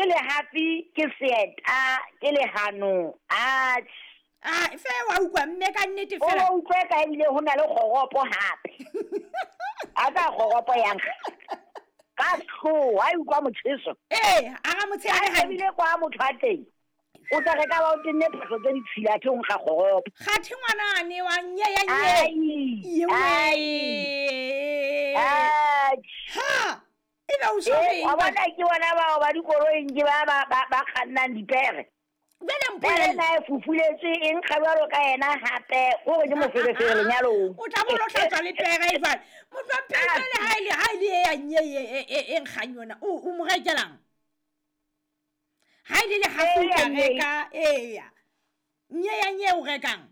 ke le happy ke seeta ke le hano fe wa utlwa mme ka nnete fela o utlwe ka ile ho na le kgoropo hape aka kgoropo yang ka tlo wa utlwa motseso aga motshehare ha bile kwa motho a teng o tla reka ba o tenne phahlo tse ditshila ke nkga kgoropo kgathi ngwanane wa nya ya ha ebe o shobeng wa bona ke bona ba dikoloing ke ba khannang dipere Bele na fufuletse eng khabalo ka yena hape go ke mo fele lenyalo o tla bolo tlatsa le pere ivan motho pele haile ya nye eng khanyona o mo rekelang haile le hafu ka reka nye o rekang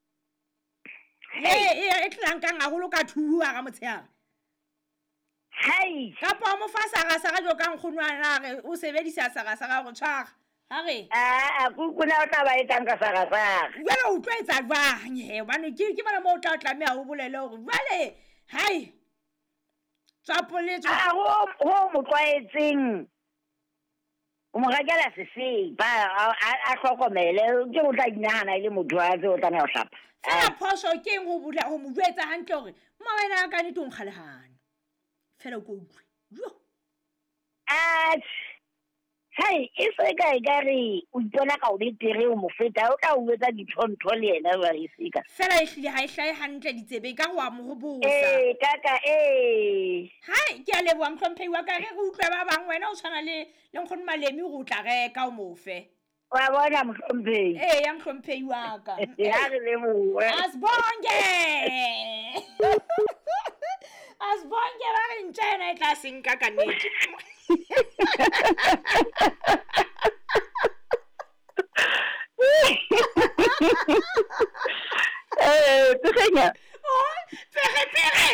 e tlang ka ngaholo ka thuwa ga motshehare hai kapa mo fa saga jo ka nkgonwana re o sebedisa saga go tshwaga hare kuna o tla ba etang ka saga jwale o tloetsa jwang hobane ke bona mo o tla tlameha o bolele hore jwale hai tsapoletso ho mo tlwaetseng o mo rekela sefeng ba a hlokomele ke o tla dinahana ile motho a tse o tla na o hlapa fela phoso ke eng ho bula ho mo jwetsa hantle hore mma wena ka nete o nkgalehana fela go utlwe jo hai e se ka re o ipona ka o betere o mo feta o tla o etsa dithontho le yena ba isika fela e hlile ha e hlae hantle ditsebe ka wa mo ho bosa kaka hai ke a leboa mhlomphei wa ka re utlwe ba bang wena o tshwana le nkgono Malemi go tla reka o mofe wa bona mhlomphei ya mhlomphei wa ka ya re leboe asbonge ba re ntjena e tla senka ka nnete Pegenya pere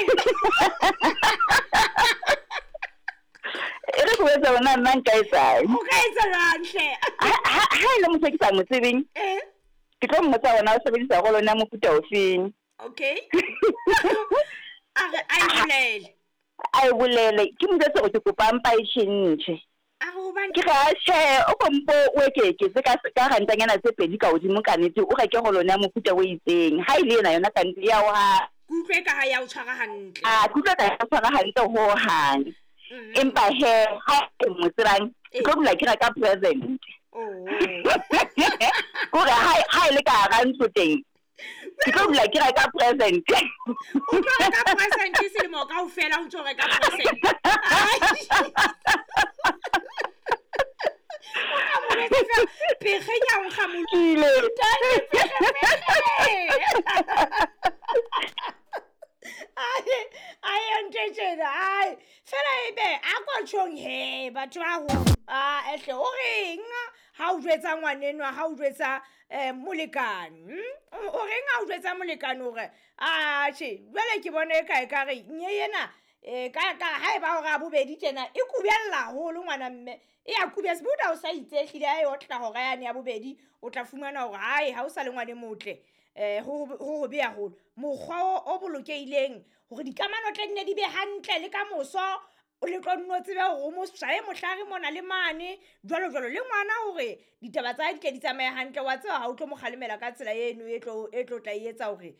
ere go etsa bona nna nka etsa o ka etsa lanhle ha ile mo sekisa mo tsebeng ke tlo mo tsa bona o sebedisa go lona mo puta ofeng okay ai bulele ke mo tsa go ke kopa mpa e tshintse ke ga she o kompo o ekeke se ka gantanyana tse pedi ka odimo ka nete o reke go lona mo puta o itseng ha ile yona ka ntle ya o ha kutlwe ka ha ya o tshwara hantle kutlwe ka ya o tshwara hantle ho hang empa he ha mo tsirang go bula ke ka present gore ha ile ka ga ntse teng ke tlo bula ke ka present o tlo ka present se mo ka o fela o tlo ka present pegenya o gamolile ai ntjena ai fela ebe a kwatshong he batho ba go ehle o reng ha o jwetsa ngwanenwa ha o jwetsa molekane o reng ha o jwetsa molekane hore jwale ke bone kae ka re nye yena ka ha ba o ga bobedi tjena e kubella holo ngwana mme e a kubya sebuda o sa itsegile ha e otla ho ga yana ya bobedi o tla fumana hore hai ha o sa le ngwane motle ho be haholo mokgwa o bolokeileng hore dikamano tle nne di be hantle le ka moso o le tlo nno tsebe hore mo shae mohlare mona le mane jwalo le ngwana hore ditaba tsa di tle di tsamaye hantle wa tseba ha o tlo mo khalemela ka tsela eno e tlo tla etsa hore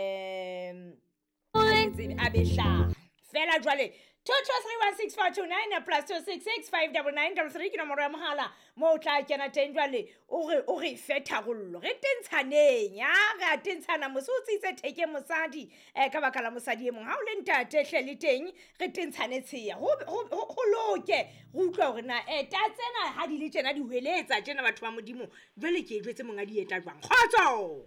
a be hla fela jwale 2231642 plus 2665993 ke nomoro ya mohala mo tla kena teng jwale o re fe tharollo re tentshaneng ya re tentshana mosutsitse theke mosadi ka baka la mosadi e mong ha o le ntate hle le teng re tentshane tsheya ho loke go utlwa hore na ta tsena ha di le tjena di hweletsa tjena batho ba modimo jwale ke jwetse monga di eta jwang kgotso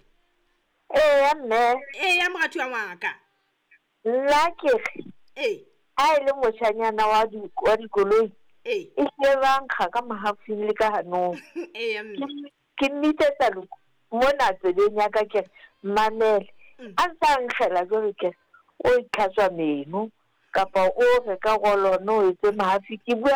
ya moratho wa ngaka la ke a ile moshanyana wa dikoloi e bang kha ka mahafing le ka hanong ke nnitsetsa mona tsebeng ya ka ke mamele a ntsa nkgela jwale ke o itlhatswa meno kapa o re ka go lona o etse mahafi ke